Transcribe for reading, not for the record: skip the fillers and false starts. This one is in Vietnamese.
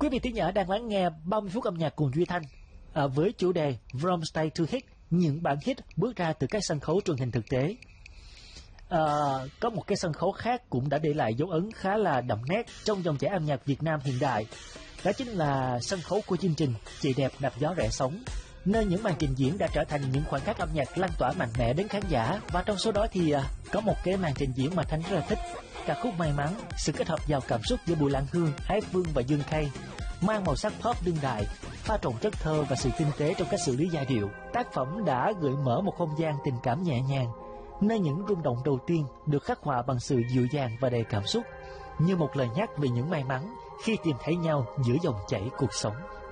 Quý vị thính giả đang lắng nghe 30 phút âm nhạc cùng Duy Thanh với chủ đề From Stage to Hit, những bản hit bước ra từ các sân khấu truyền hình thực tế. Có một cái sân khấu khác cũng đã để lại dấu ấn khá là đậm nét trong dòng chảy âm nhạc Việt Nam hiện đại. Đó chính là sân khấu của chương trình Chị Đẹp Đạp Gió Rẽ Sóng, nơi những màn trình diễn đã trở thành những khoảnh khắc âm nhạc lan tỏa mạnh mẽ đến khán giả. Và trong số đó thì có một cái màn trình diễn mà Thanh rất là thích, ca khúc May Mắn, sự kết hợp giàu cảm xúc giữa Bùi Lan Hương, Ái Phương và Dương Khay, mang màu sắc pop đương đại, pha trộn chất thơ và sự tinh tế trong cách xử lý giai điệu. Tác phẩm đã gợi mở một không gian tình cảm nhẹ nhàng, nơi những rung động đầu tiên được khắc họa bằng sự dịu dàng và đầy cảm xúc, như một lời nhắc về những may mắn khi tìm thấy nhau giữa dòng chảy cuộc sống.